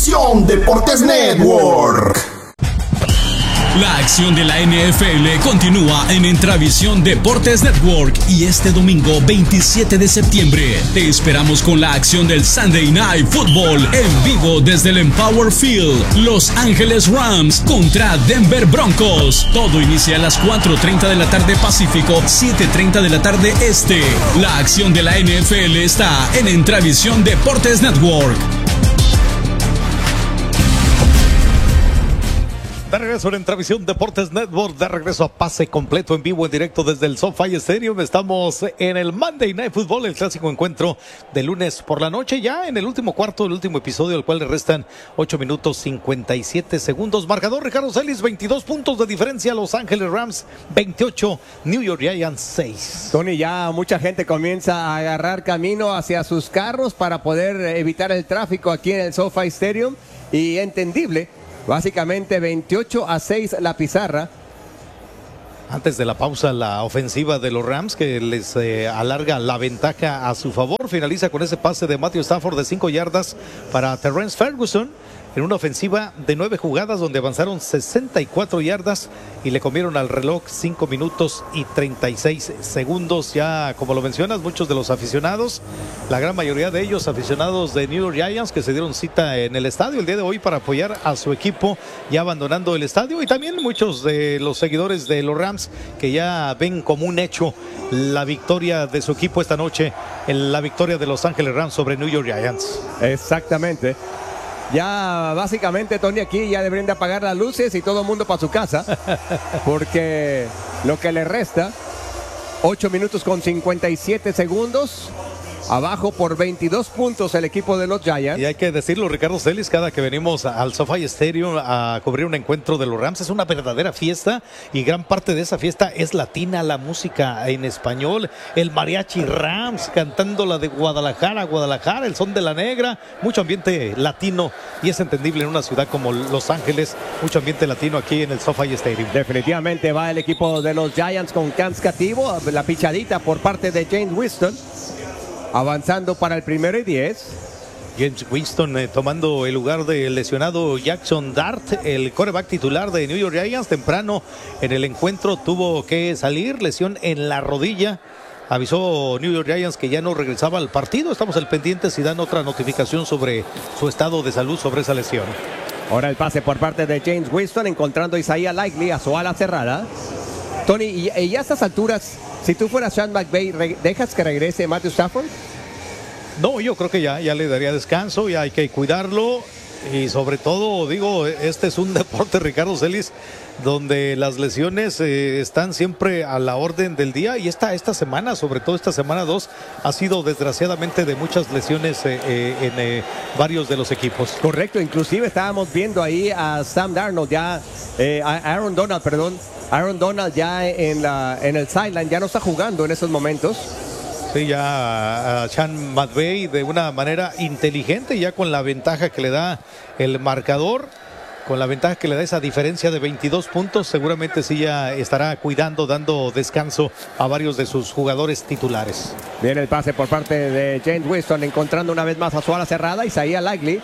Deportes Network. La acción de la NFL continúa en Entravisión Deportes Network y este domingo 27 de septiembre te esperamos con la acción del Sunday Night Football en vivo desde el Empower Field. Los Ángeles Rams contra Denver Broncos. Todo inicia a las 4:30 de la tarde Pacífico, 7:30 de la tarde Este. La acción de la NFL está en Entravisión Deportes Network. De regreso en Entravisión Deportes Network, de regreso a pase completo en vivo, en directo desde el SoFi Stadium. Estamos en el Monday Night Football, el clásico encuentro de lunes por la noche, ya en el último cuarto, el último episodio, al cual le restan 8 minutos 57 segundos. Marcador, Ricardo Celis, 22 puntos de diferencia, Los Ángeles Rams 28, New York Giants 6. Tony, ya mucha gente comienza a agarrar camino hacia sus carros para poder evitar el tráfico aquí en el SoFi Stadium, y entendible. Básicamente 28-6 la pizarra. Antes de la pausa, la ofensiva de los Rams, que les alarga la ventaja a su favor, finaliza con ese pase de Matthew Stafford de 5 yardas para Terrence Ferguson, en una ofensiva de 9 jugadas donde avanzaron 64 yardas y le comieron al reloj 5 minutos y 36 segundos. Ya, como lo mencionas, muchos de los aficionados, la gran mayoría de ellos aficionados de New York Giants, que se dieron cita en el estadio el día de hoy para apoyar a su equipo, ya abandonando el estadio, y también muchos de los seguidores de los Rams que ya ven como un hecho la victoria de su equipo esta noche, la victoria de Los Ángeles Rams sobre New York Giants. Exactamente. Ya básicamente, Tony, aquí ya deberían de apagar las luces y todo el mundo para su casa, porque lo que le resta, 8 minutos con 57 segundos, abajo por 22 puntos el equipo de los Giants. Y hay que decirlo, Ricardo Celis, cada que venimos al SoFi Stadium a cubrir un encuentro de los Rams, es una verdadera fiesta, y gran parte de esa fiesta es latina, la música en español, el mariachi Rams cantando la de Guadalajara, Guadalajara, el son de la negra, mucho ambiente latino, y es entendible en una ciudad como Los Ángeles, mucho ambiente latino aquí en el SoFi Stadium. Definitivamente va el equipo de los Giants con Cam Cativo, la pichadita por parte de James Winston. Avanzando para el 1º y 10. James Winston tomando el lugar del lesionado Jackson Dart, el quarterback titular de New York Giants. Temprano en el encuentro tuvo que salir, lesión en la rodilla. Avisó New York Giants que ya no regresaba al partido. Estamos al pendiente si dan otra notificación sobre su estado de salud sobre esa lesión. Ahora el pase por parte de James Winston, encontrando a Isaiah Likely a su ala cerrada. Tony, y a estas alturas, si tú fueras Sean McVay, ¿dejas que regrese Matthew Stafford? No, yo creo que ya le daría descanso, ya hay que cuidarlo, y sobre todo, digo, este es un deporte, Ricardo Celis, donde las lesiones están siempre a la orden del día, y esta semana, sobre todo esta semana 2, ha sido desgraciadamente de muchas lesiones en varios de los equipos. Correcto, inclusive estábamos viendo ahí a Sam Darnold, a Aaron Donald ya en el sideline, ya no está jugando en esos momentos. Sí, ya a Sean McVay de una manera inteligente, ya con la ventaja que le da el marcador, con la ventaja que le da esa diferencia de 22 puntos, seguramente sí ya estará cuidando, dando descanso a varios de sus jugadores titulares. Viene el pase por parte de James Winston, encontrando una vez más a su ala cerrada, Isaiah Likely.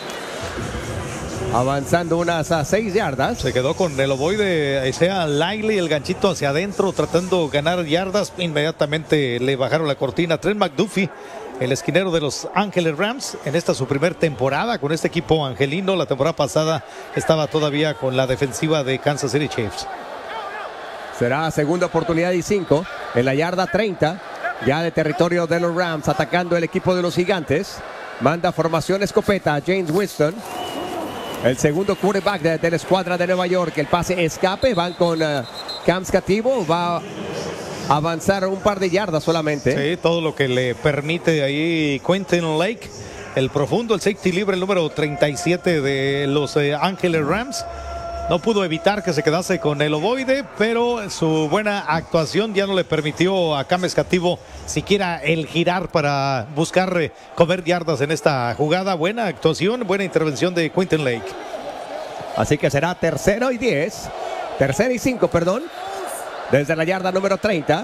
Avanzando unas 6 yardas. Se quedó con el ovoide Isaiah Likely, el ganchito hacia adentro, tratando de ganar yardas. Inmediatamente le bajaron la cortina. Trent McDuffie, el esquinero de Los Ángeles Rams, en esta su primer temporada con este equipo angelino. La temporada pasada estaba todavía con la defensiva de Kansas City Chiefs. Será segunda oportunidad y 5 en la yarda 30, ya de territorio de los Rams, atacando el equipo de los Gigantes. Manda formación escopeta a James Winston, el segundo quarterback de la escuadra de Nueva York. El pase escape, van con Cam Cativo, va a avanzar un par de yardas solamente. Sí, todo lo que le permite ahí Quentin Lake, el profundo, el safety libre, el número 37 de Los Ángeles Rams. No pudo evitar que se quedase con el ovoide, pero su buena actuación ya no le permitió a Cam Cativo siquiera el girar para buscar comer yardas en esta jugada. Buena actuación, buena intervención de Quentin Lake. Así que será tercera y 5, perdón, desde la yarda número 30.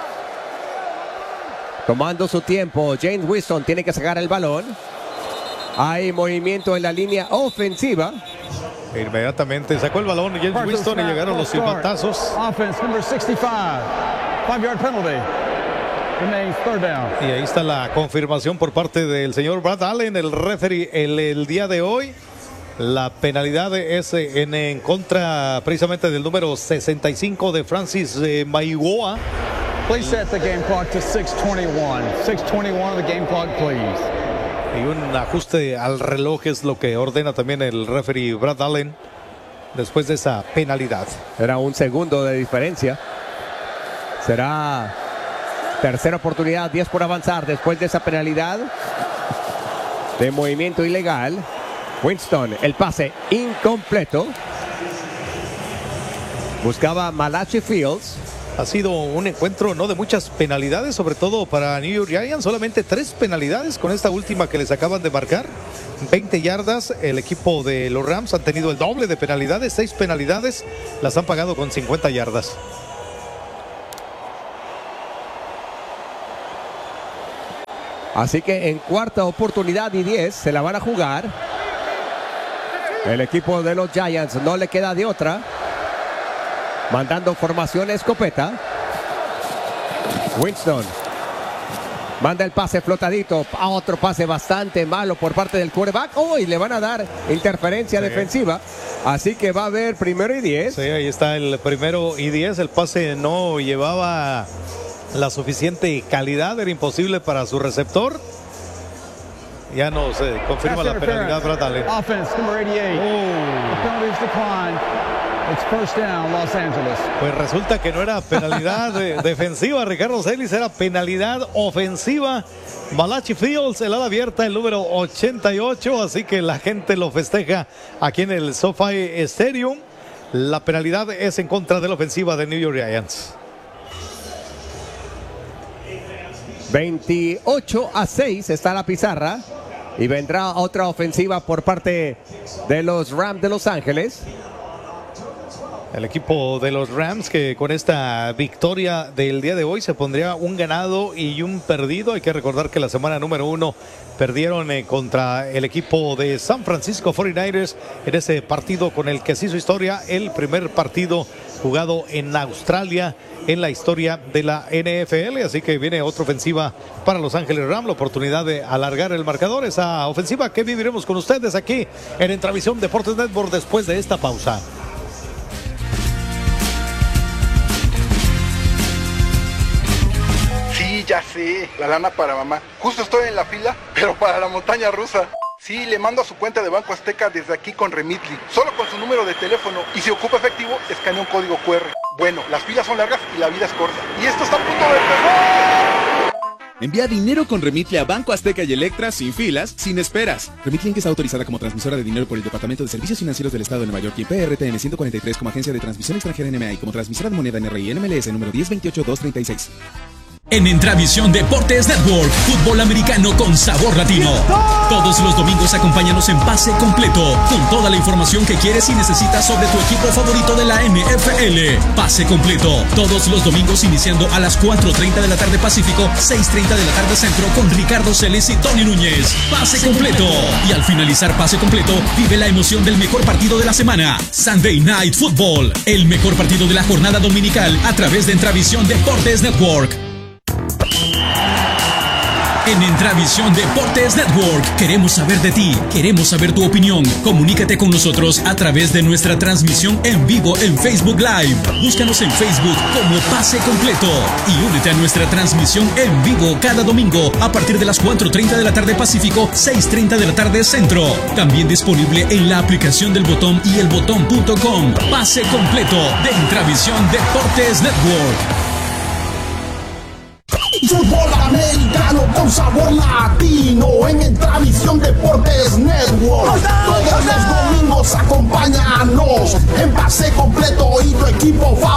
Tomando su tiempo, James Winston tiene que sacar el balón. Hay movimiento en la línea ofensiva. Inmediatamente sacó el balón James Winston y llegaron los silbatazos. Offense number 65. 5-yard penalty. Remains third down. Y ahí está la confirmación por parte del señor Brad Allen, el referee, el día de hoy. La penalidad es en contra precisamente del número 65 de Francis Maigoa. Please set the game clock to 6:21. 6:21 of the game clock, please. Y un ajuste al reloj es lo que ordena también el referee Brad Allen después de esa penalidad. Era un segundo de diferencia. Será tercera oportunidad, 10 por avanzar después de esa penalidad de movimiento ilegal. Winston, el pase incompleto. Buscaba Malachi Fields. Ha sido un encuentro no de muchas penalidades, sobre todo para New York Giants. Solamente 3 penalidades con esta última que les acaban de marcar. 20 yardas. El equipo de los Rams han tenido el doble de penalidades. 6 penalidades. Las han pagado con 50 yardas. Así que en cuarta oportunidad y 10 se la van a jugar. El equipo de los Giants no le queda de otra. Mandando formación escopeta. Winston manda el pase flotadito. A otro pase bastante malo por parte del quarterback. Y le van a dar interferencia defensiva. Así que va a haber primero y 10. Sí, ahí está el primero y 10. El pase no llevaba la suficiente calidad. Era imposible para su receptor. Ya no se confirma la penalidad, Brad Allen. Offense number 88. The penalties decline. It's first down, Los Angeles. Pues resulta que no era penalidad defensiva, Ricardo Celis, era penalidad ofensiva. Malachi Fields, el ala abierta, el número 88, así que la gente lo festeja aquí en el SoFi Stadium. La penalidad es en contra de la ofensiva de New York Giants. 28-6 está la pizarra. Y vendrá otra ofensiva por parte de los Rams de Los Ángeles. El equipo de los Rams que con esta victoria del día de hoy se pondría un ganado y un perdido. Hay que recordar que la semana número 1 perdieron contra el equipo de San Francisco 49ers en ese partido con el que se hizo historia, el primer partido jugado en Australia en la historia de la NFL. Así que viene otra ofensiva para Los Ángeles Rams, la oportunidad de alargar el marcador. Esa ofensiva que viviremos con ustedes aquí en Entravisión Deportes Network después de esta pausa. Sí, ya sé, la lana para mamá. Justo estoy en la fila, pero para la montaña rusa. Sí, le mando a su cuenta de Banco Azteca desde aquí con Remitly. Solo con su número de teléfono. Y si ocupa efectivo, escanea un código QR. Bueno, las filas son largas y la vida es corta. Y esto está a punto de empezar. Envía dinero con Remitly a Banco Azteca y Electra sin filas, sin esperas. Remitly Inc. está autorizada como transmisora de dinero por el Departamento de Servicios Financieros del Estado de Nueva York y PRTN 143 como agencia de transmisión extranjera NMA y como transmisora de moneda NRI NMLS número 1028236. En Entravisión Deportes Network, fútbol americano con sabor latino. Todos los domingos acompáñanos en Pase Completo, con toda la información que quieres y necesitas sobre tu equipo favorito de la NFL. Pase Completo, todos los domingos iniciando a las 4:30 de la tarde Pacífico, 6:30 de la tarde Centro, con Ricardo Celis y Tony Núñez. Pase Completo. Y al finalizar Pase Completo, vive la emoción del mejor partido de la semana. Sunday Night Football, el mejor partido de la jornada dominical a través de Entravisión Deportes Network. En Entravisión Deportes Network queremos saber de ti, queremos saber tu opinión. Comunícate con nosotros a través de nuestra transmisión en vivo en Facebook Live. Búscanos en Facebook como Pase Completo y únete a nuestra transmisión en vivo cada domingo a partir de las 4:30 de la tarde Pacífico, 6:30 de la tarde Centro. También disponible en la aplicación del Botón y elbotón.com. Pase Completo de Entravisión Deportes Network. Fútbol americano con sabor latino en Entravisión Deportes Network. Todos los domingos acompáñanos en Pase Completo y tu equipo